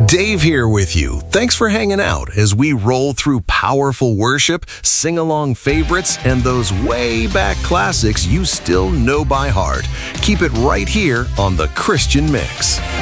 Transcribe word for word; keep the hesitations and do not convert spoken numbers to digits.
Dave here with you. Thanks for hanging out as we roll through powerful worship, sing-along favorites, and those way back classics you still know by heart. Keep it right here on The Christian Mix.